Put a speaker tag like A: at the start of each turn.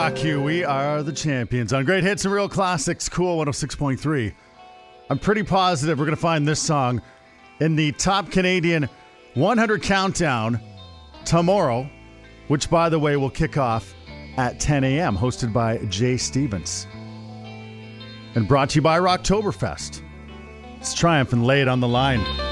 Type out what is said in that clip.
A: rock you. We are the champions on great hits and real classics. Cool 106.3. I'm pretty positive we're going to find this song in the top Canadian 100 countdown tomorrow, which, by the way, will kick off at 10 a.m., hosted by Jay Stevens. And brought to you by Rocktoberfest. It's Triumph and Lay It on the Line.